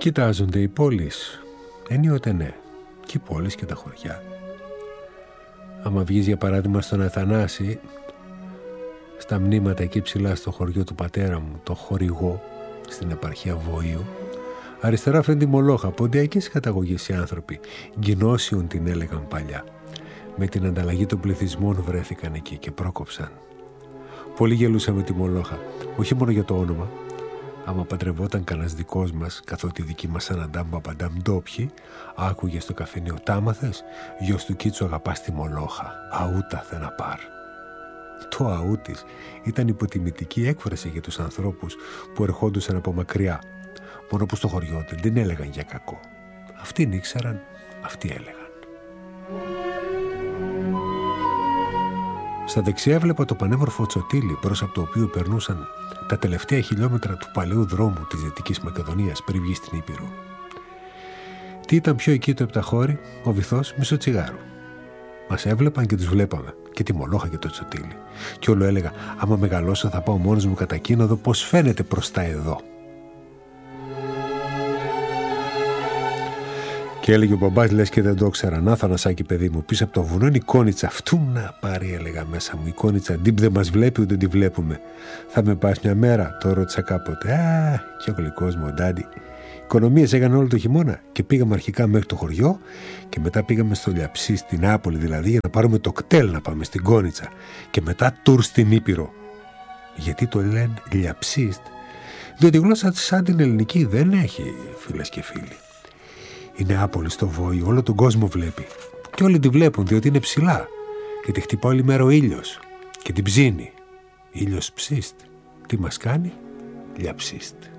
Κοιτάζονται οι πόλεις, ενίοτε ναι, και οι πόλεις και τα χωριά. Άμα βγεις για παράδειγμα στον Αθανάση, στα μνήματα εκεί ψηλά στο χωριό του πατέρα μου, το Χορηγό, στην επαρχία Βοήου, αριστερά φαίνεται η Μολόχα, ποντιακής καταγωγής οι άνθρωποι, Γκινόσιον την έλεγαν παλιά. Με την ανταλλαγή των πληθυσμών βρέθηκαν εκεί και πρόκοψαν. Πολύ γελούσαμε τη Μολόχα, όχι μόνο για το όνομα. Άμα παντρευόταν κανένας δικός μας, καθότι δικοί μας αναντάμ παπαντάμ ντόπιοι, άκουγε στο καφενείο «Τάμαθες, γιος του Κίτσου αγαπάς τη Μολόχα, αούτα θε να πάρ». Το αού της ήταν υποτιμητική έκφραση για τους ανθρώπους που ερχόντουσαν από μακριά, μόνο που στο χωριό δεν την έλεγαν για κακό. Αυτοί ήξεραν, αυτοί έλεγαν. Στα δεξιά έβλεπα το πανέμορφο Τσοτήλι, μπρος από το οποίο περνούσαν τα τελευταία χιλιόμετρα του παλαιού δρόμου της Δυτικής Μακεδονίας πριν βγει στην Ήπειρο. Τι ήταν πιο εκεί το επταχώρι, ο βυθός μισό τσιγάρο. Μας έβλεπαν και τους βλέπαμε, και τη Μολόχα και το Τσοτήλι. Και όλο έλεγα, άμα μεγαλώσω θα πάω μόνος μου κατά εκεί να δω πώς φαίνεται μπροστά εδώ. Και έλεγε ο μπαμπάς, λες και δεν το ήξερα, να Θανασάκη παιδί μου, πίσω από το βουνό είναι η Κόνιτσα. Αυτού να πάρει, έλεγα μέσα μου, η Κόνιτσα ντύπ δεν μας βλέπει ούτε τη βλέπουμε. Θα με πας μια μέρα, το ρώτησα κάποτε. Και ο γλυκός μου ο Ντάντι. Οικονομίες έκανε όλο το χειμώνα και πήγαμε αρχικά μέχρι το χωριό και μετά πήγαμε στο Λιαψί, στην Νάπολη δηλαδή, για να πάρουμε το κτέλ να πάμε στην Κόνιτσα και μετά τουρ στην Ήπειρο. Γιατί το λένε Λιαψίστ? Διότι η γλώσσα σαν την ελληνική δεν έχει, φίλες και φίλοι. Η Νεάπολη στο Βόη όλο τον κόσμο βλέπει και όλοι τη βλέπουν διότι είναι ψηλά και τη χτυπά όλη μέρα ο ήλιος και την ψήνει. Ήλιος ψίστ. Τι μας κάνει? Λιαψίστ.